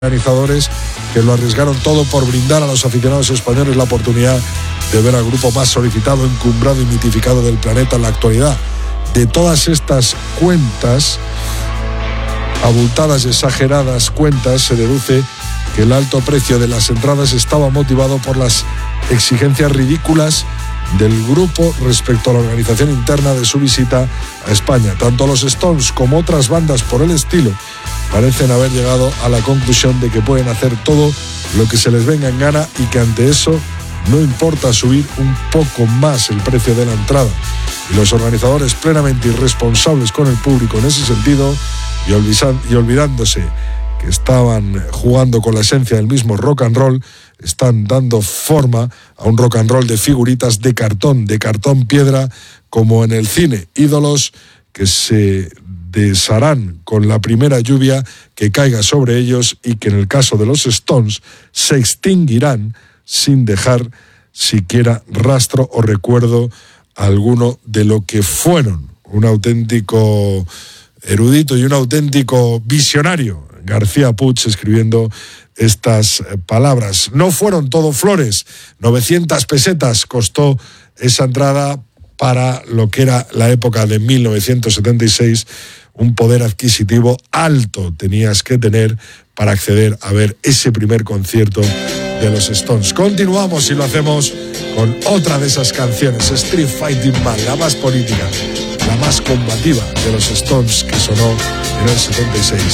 organizadores que lo arriesgaron todo por brindar a los aficionados españoles la oportunidad de ver al grupo más solicitado, encumbrado y mitificado del planeta en la actualidad. De todas estas cuentas, abultadas y exageradas cuentas, se deduce que el alto precio de las entradas estaba motivado por las exigencias ridículas del grupo respecto a la organización interna de su visita a España. Tanto los Stones como otras bandas por el estilo parecen haber llegado a la conclusión de que pueden hacer todo lo que se les venga en gana y que ante eso no importa subir un poco más el precio de la entrada. Y los organizadores, plenamente irresponsables con el público en ese sentido y olvidándose que estaban jugando con la esencia del mismo rock and roll, están dando forma a un rock and roll de figuritas de cartón piedra, como en el cine, ídolos que se desharán con la primera lluvia que caiga sobre ellos y que en el caso de los Stones se extinguirán sin dejar siquiera rastro o recuerdo alguno de lo que fueron. Un auténtico erudito y un auténtico visionario, García Puig, escribiendo estas palabras. No fueron todo flores, 900 pesetas costó esa entrada para lo que era la época de 1976, un poder adquisitivo alto tenías que tener para acceder a ver ese primer concierto de los Stones. Continuamos y lo hacemos con otra de esas canciones, Street Fighting Man, la más política, la más combativa de los Stones, que sonó en el 76.